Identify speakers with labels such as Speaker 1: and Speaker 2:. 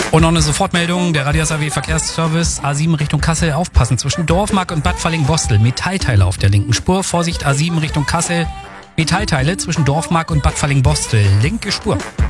Speaker 1: Und noch eine Sofortmeldung, der Radio SAW Verkehrsservice A7 Richtung Kassel, aufpassen. Zwischen Dorfmark und Bad Falling-Bostel, Metallteile auf der linken Spur. Vorsicht A7 Richtung Kassel, Metallteile zwischen Dorfmark und Bad Falling-Bostel, linke Spur.